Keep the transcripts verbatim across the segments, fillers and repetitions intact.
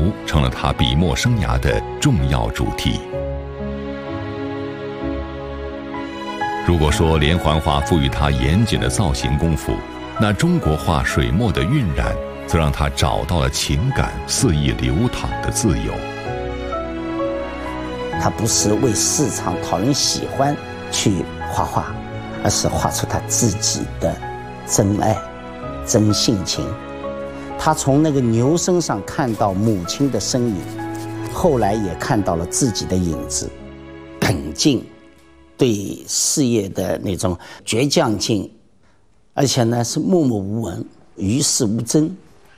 成了他笔墨生涯的重要主题。如果说连环画赋予他严谨的造型功夫，那中国画水墨的晕染则让他找到了情感肆意流淌的自由。 他不是为市场讨人喜欢去画画，而是画出他自己的真爱、真性情。他从那个牛身上看到母亲的身影，后来也看到了自己的影子，耿劲，对事业的那种倔强劲，而且呢是默默无闻，与世无争。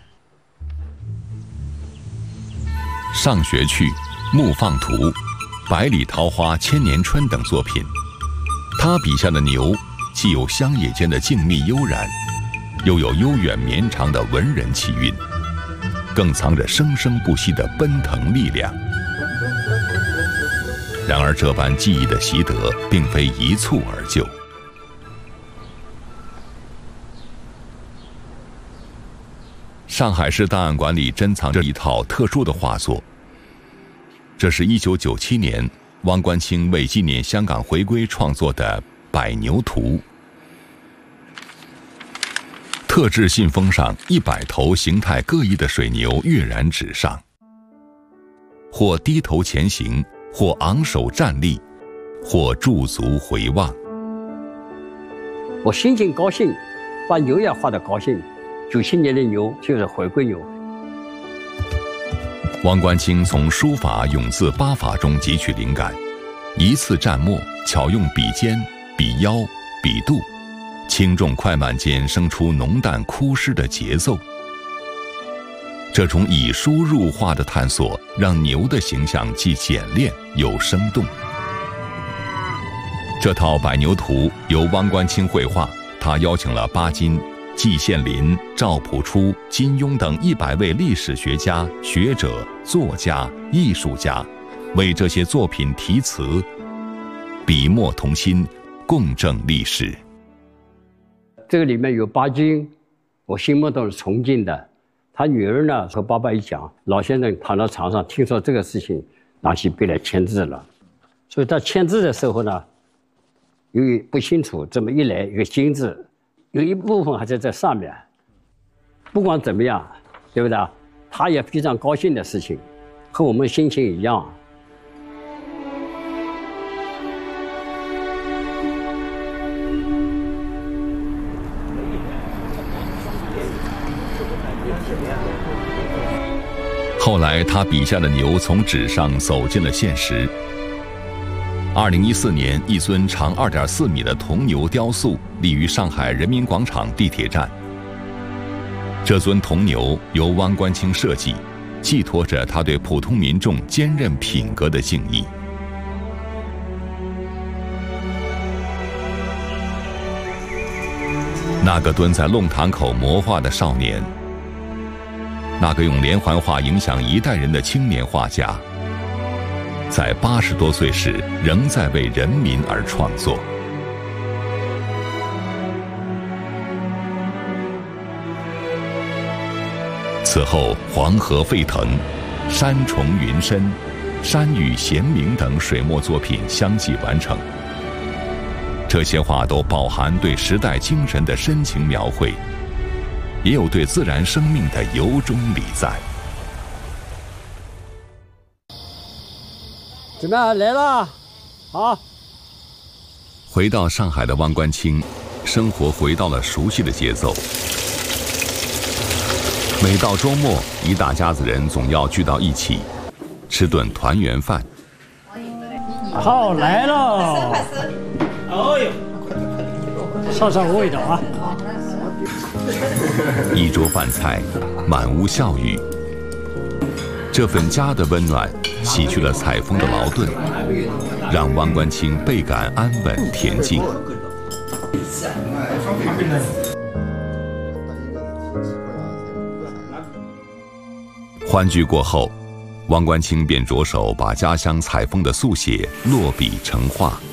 上学去、怒放图、百里桃花、千年春等作品，他笔下的牛既有乡野间的静谧悠然，又有悠远绵长的文人气韵，更藏着生生不息的奔腾力量。然而这般技艺的习得并非一蹴而就。上海市档案馆里珍藏着一套特殊的画作，这是一九九七年汪官清为纪念香港回归创作的《百牛图》。特制信封上一百头形态各异的水牛跃然纸上，或低头前行，或昂首站立，或驻足回望。 我心情高兴，把牛也画得高兴。九七年的牛就是回归牛。 汪官清从书法永字八法中汲取灵感，一次蘸墨，巧用笔尖、笔腰、笔肚，轻重快慢间生出浓淡枯湿的节奏。这种以书入画的探索，让牛的形象既简练又生动。这套《百牛图》由汪官清绘画，他邀请了巴金、季羡林、赵朴初、金庸等一百位历史学家、学者、作家、艺术家，为这些作品题词，笔墨同心，共振历史。 这个里面有巴金，我心目中是崇敬的。他女儿呢和爸爸一讲，老先生躺到床上，听说这个事情，拿起笔来签字了。所以他签字的时候呢，由于不清楚，这么一来一个金字，有一部分还在这上面。不管怎么样，对不对？他也非常高兴的事情，和我们心情一样。 后来他笔下的牛从纸上走进了现实。二零一四年，一尊长二点四米的铜牛雕塑立于上海人民广场地铁站。这尊铜牛由汪官清设计，寄托着他对普通民众坚韧品格的敬意。那个蹲在弄堂口磨画的少年，那个用连环画影响一代人的青年画家，在八十多岁时仍在为人民而创作。此后，黄河沸腾、山重云深、山雨闲明等水墨作品相继完成。这些画都饱含对时代精神的深情描绘，也有对自然生命的由衷礼赞。 怎么样？来了？好。 回到上海的汪官清，生活回到了熟悉的节奏。每到周末，一大家子人总要聚到一起，吃顿团圆饭。 好，来喽！ 哦呦， 上上味道啊！ 一桌饭菜，满屋笑语。这份家的温暖，洗去了采风的劳顿，让汪官清倍感安稳恬静。欢聚过后，汪官清便着手把家乡采风的速写落笔成画。